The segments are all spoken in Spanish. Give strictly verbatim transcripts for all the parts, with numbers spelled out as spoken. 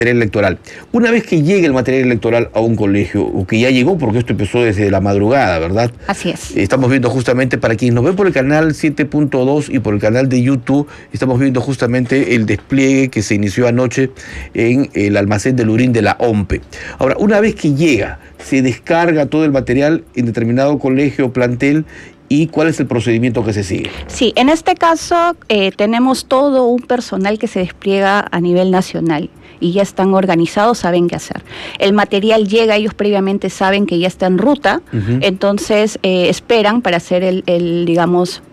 electoral. Una vez que llegue el material electoral a un colegio, o que ya llegó, porque esto empezó desde la madrugada, ¿verdad? Así es. Estamos viendo justamente, para quienes nos ven por el canal siete punto dos y por el canal de YouTube, estamos viendo justamente el despliegue que se inició anoche en el almacén del Lurín de la O M P E. Ahora, una vez que llega, se descarga todo el material en determinado colegio o plantel. ¿Y cuál es el procedimiento que se sigue? Sí, en este caso eh, tenemos todo un personal que se despliega a nivel nacional y ya están organizados, saben qué hacer. El material llega, ellos previamente saben que ya está en ruta, uh-huh. entonces eh, esperan para hacer el, el digamos...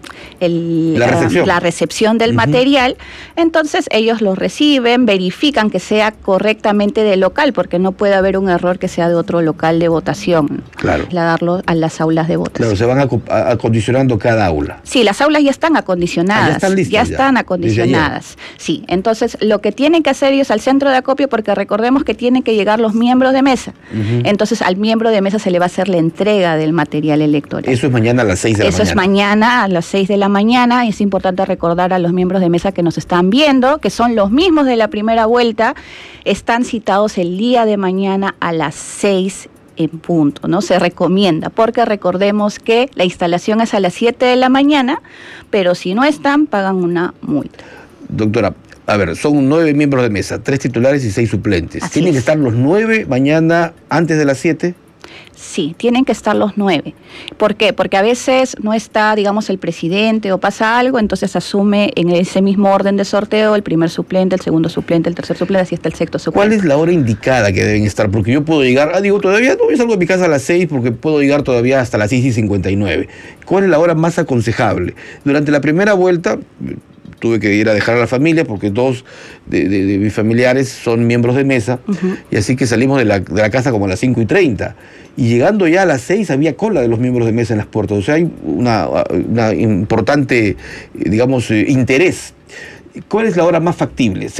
El, la, recepción. Uh, la recepción del uh-huh. material, entonces ellos lo reciben, verifican que sea correctamente del local, porque no puede haber un error que sea de otro local de votación, claro. trasladarlo a las aulas de votación. Claro, se van ac- acondicionando cada aula. Sí, las aulas ya están acondicionadas, ah, ya están, listas, ya están ya. acondicionadas, sí, entonces lo que tienen que hacer ellos al centro de acopio, porque recordemos que tienen que llegar los miembros de mesa, uh-huh. entonces al miembro de mesa se le va a hacer la entrega del material electoral. Eso es mañana a las seis de la Eso mañana. Eso es mañana a las seis de la mañana. Es importante recordar a los miembros de mesa que nos están viendo, que son los mismos de la primera vuelta, están citados el día de mañana a las seis en punto, ¿no? Se recomienda, porque recordemos que la instalación es a las siete de la mañana, pero si no están, pagan una multa. Doctora, a ver, son nueve miembros de mesa, tres titulares y seis suplentes. Así ¿Tienen es. que estar los nueve mañana antes de las siete? Sí, tienen que estar los nueve. ¿Por qué? Porque a veces no está, digamos, el presidente o pasa algo, entonces asume en ese mismo orden de sorteo el primer suplente, el segundo suplente, el tercer suplente, así está el sexto suplente. ¿Cuál es la hora indicada que deben estar? Porque yo puedo llegar, ah, digo, todavía no, yo salgo de mi casa a las seis porque puedo llegar todavía hasta las seis y cincuenta y nueve. ¿Cuál es la hora más aconsejable? Durante la primera vuelta tuve que ir a dejar a la familia porque dos de, de, de mis familiares son miembros de mesa, uh-huh. y así que salimos de la, de la casa como a las cinco y treinta. Y llegando ya a las seis había cola de los miembros de mesa en las puertas. O sea, hay una, una importante, digamos, interés. ¿Cuál es la hora más factible?